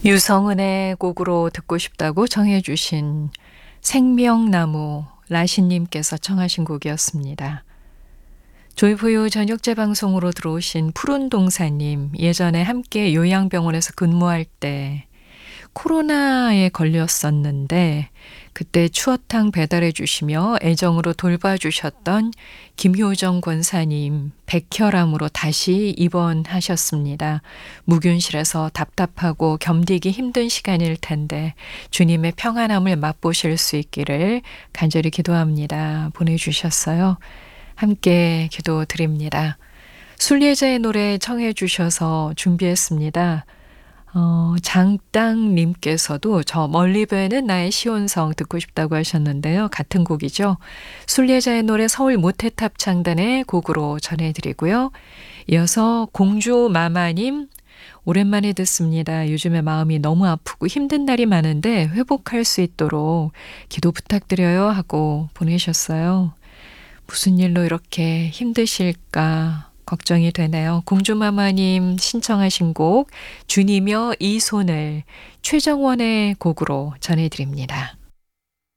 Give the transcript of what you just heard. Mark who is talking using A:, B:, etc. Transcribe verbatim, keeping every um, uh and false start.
A: 유성은의 곡으로 듣고 싶다고 정해 주신 생명나무 라시님께서 청하신 곡이었습니다. 조이포유 저녁 재방송으로 들어오신 푸른동사님, 예전에 함께 요양병원에서 근무할 때 코로나에 걸렸었는데 그때 추어탕 배달해 주시며 애정으로 돌봐주셨던 김효정 권사님 백혈암으로 다시 입원하셨습니다. 무균실에서 답답하고 견디기 힘든 시간일 텐데 주님의 평안함을 맛보실 수 있기를 간절히 기도합니다. 보내주셨어요. 함께 기도드립니다. 순례자의 노래 청해 주셔서 준비했습니다. 어, 장땅님께서도 저 멀리 뵈는 나의 시온성 듣고 싶다고 하셨는데요. 같은 곡이죠. 순례자의 노래 서울 모태탑 창단의 곡으로 전해드리고요. 이어서 공주마마님 오랜만에 듣습니다. 요즘에 마음이 너무 아프고 힘든 날이 많은데 회복할 수 있도록 기도 부탁드려요 하고 보내셨어요. 무슨 일로 이렇게 힘드실까 걱정이 되네요. 공주마마님 신청하신 곡 주니며 이 손을 최정원의 곡으로 전해드립니다.